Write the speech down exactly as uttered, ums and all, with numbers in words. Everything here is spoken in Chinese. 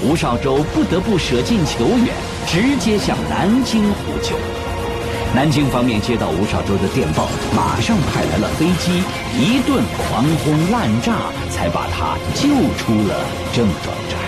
吴少洲不得不舍近求远，直接向南京呼救。南京方面接到吴少洲的电报，马上派来了飞机，一顿狂轰滥炸，才把他救出了郑庄寨。